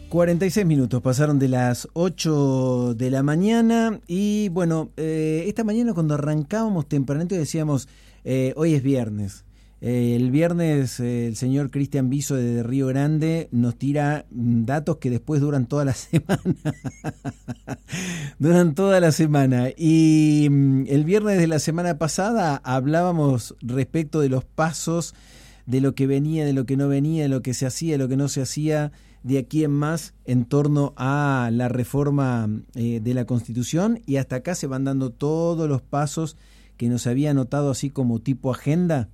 46 minutos pasaron de las 8 de la mañana y bueno, esta mañana cuando arrancábamos tempranito decíamos, hoy es viernes. El viernes el señor Cristian Viso de Río Grande nos tira datos que después duran toda la semana. Duran toda la semana. Y el viernes de la semana pasada hablábamos respecto de los pasos, de lo que venía, de lo que no venía, de lo que se hacía, de lo que no se hacía de aquí en más en torno a la reforma de la Constitución, y hasta acá se van dando todos los pasos que nos había anotado así como tipo agenda.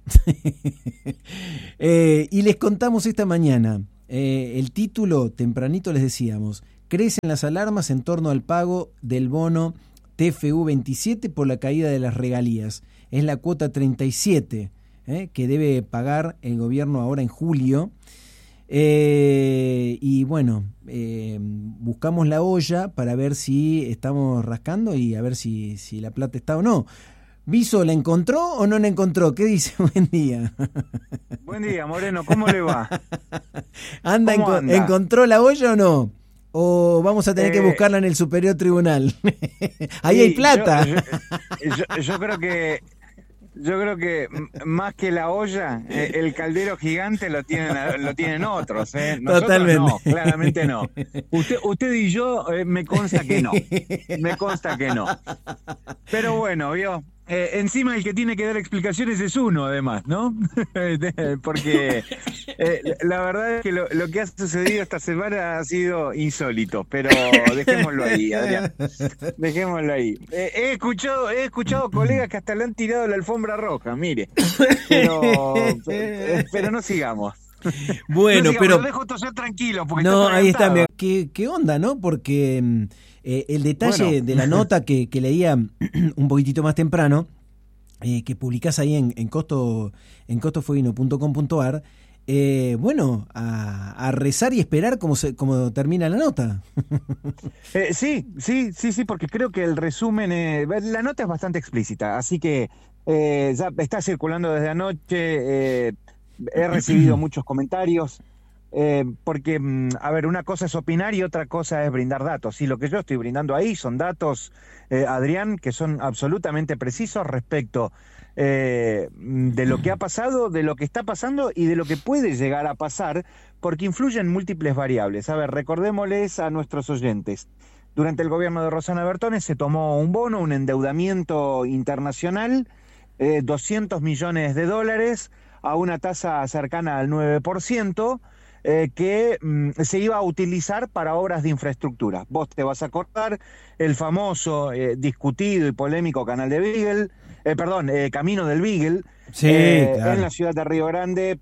Y les contamos esta mañana, el título, tempranito les decíamos, crecen las alarmas en torno al pago del bono TFU 27 por la caída de las regalías. Es la cuota 37 que debe pagar el gobierno ahora en julio. Y bueno, buscamos la olla para ver si estamos rascando y a ver si la plata está o no. ¿Viso la encontró o no la encontró? ¿Qué dice? Buen día. Buen día, Moreno, ¿cómo le va? ¿Anda? ¿Encontró la olla o no? ¿O vamos a tener que buscarla en el Superior Tribunal? Ahí sí, hay plata. Yo creo que más que la olla, el caldero gigante lo tienen otros. Nosotros totalmente. No, claramente no. Usted y yo me consta que no. Pero bueno, vio. Encima el que tiene que dar explicaciones es uno, además, ¿no? Porque la verdad es que lo que ha sucedido esta semana ha sido insólito, pero dejémoslo ahí, Adrián. Dejémoslo ahí. He escuchado colegas que hasta le han tirado la alfombra roja, mire. Pero no sigamos. Bueno, no sigamos, pero lo dejo tosar tranquilo. Porque no, ahí está. ¿Qué onda, no? Porque el detalle de la nota que leía un poquitito más temprano, que publicás ahí en costofueguino.com.ar, bueno, a rezar y esperar cómo termina la nota. Sí, porque creo que el resumen, la nota es bastante explícita, así que ya está circulando desde anoche, he recibido muchos comentarios. Porque, a ver, una cosa es opinar y otra cosa es brindar datos. Y lo que yo estoy brindando ahí son datos, Adrián, que son absolutamente precisos respecto de lo que ha pasado, de lo que está pasando y de lo que puede llegar a pasar, porque influyen múltiples variables. A ver, recordémosles a nuestros oyentes. Durante el gobierno de Rosana Bertones se tomó un bono, un endeudamiento internacional, 200 millones de dólares a una tasa cercana al 9%, que se iba a utilizar para obras de infraestructura. Vos te vas a acordar el famoso, discutido y polémico Camino del Beagle, sí, claro, en la ciudad de Río Grande,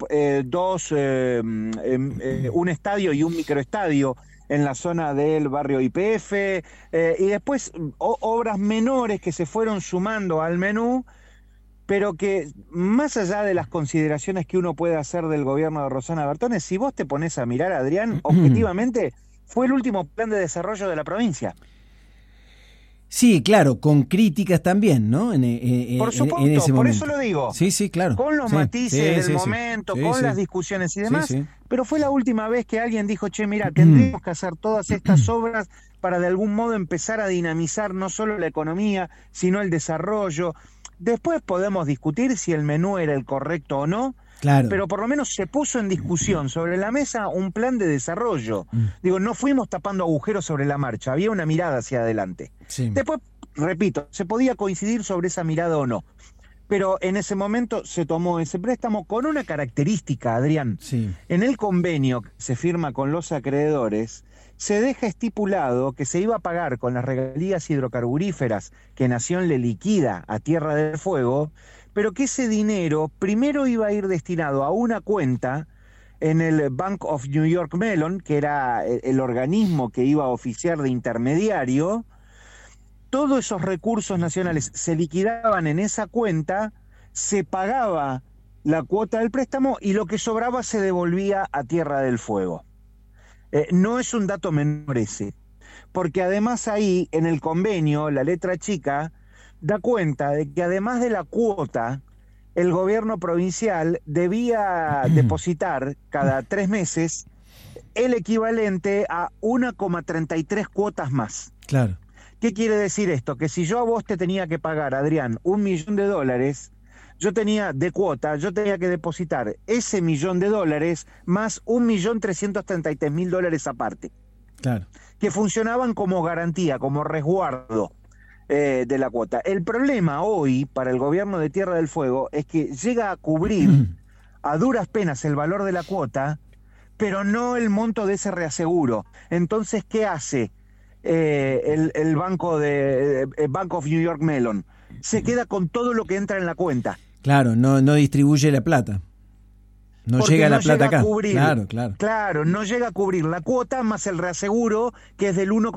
un estadio y un microestadio en la zona del barrio YPF, y después obras menores que se fueron sumando al menú, pero que más allá de las consideraciones que uno puede hacer del gobierno de Rosana Bertones, si vos te pones a mirar, Adrián, objetivamente, fue el último plan de desarrollo de la provincia. Sí, claro, con críticas también, ¿no? Por supuesto, en ese por momento. eso lo digo. Sí, claro. Con los matices del momento, con las discusiones y demás, pero fue la última vez que alguien dijo, che, mira, tendríamos que hacer todas estas obras para de algún modo empezar a dinamizar no solo la economía, sino el desarrollo. Después podemos discutir si el menú era el correcto o no, claro, pero por lo menos se puso en discusión sobre la mesa un plan de desarrollo. Digo, no fuimos tapando agujeros sobre la marcha, había una mirada hacia adelante. Sí. Después, repito, se podía coincidir sobre esa mirada o no, pero en ese momento se tomó ese préstamo con una característica, Adrián. Sí. En el convenio que se firma con los acreedores, se deja estipulado que se iba a pagar con las regalías hidrocarburíferas que Nación le liquida a Tierra del Fuego, pero que ese dinero primero iba a ir destinado a una cuenta en el Bank of New York Mellon, que era el organismo que iba a oficiar de intermediario. Todos esos recursos nacionales se liquidaban en esa cuenta, se pagaba la cuota del préstamo y lo que sobraba se devolvía a Tierra del Fuego. No es un dato menor ese, porque además ahí en el convenio, la letra chica, da cuenta de que además de la cuota, el gobierno provincial debía depositar cada 3 meses el equivalente a 1,33 cuotas más. Claro. ¿Qué quiere decir esto? Que si yo a vos te tenía que pagar, Adrián, $1.000.000, yo tenía que depositar ese $1.000.000 más $1.333.000 aparte. Claro. Que funcionaban como garantía, como resguardo de la cuota. El problema hoy para el gobierno de Tierra del Fuego es que llega a cubrir a duras penas el valor de la cuota, pero no el monto de ese reaseguro. Entonces, ¿qué hace el banco de Bank of New York Mellon? Se queda con todo lo que entra en la cuenta. Claro, no distribuye la plata. No porque llega la plata llega acá. A cubrir, claro. Claro, no llega a cubrir la cuota más el reaseguro, que es del 1,33%.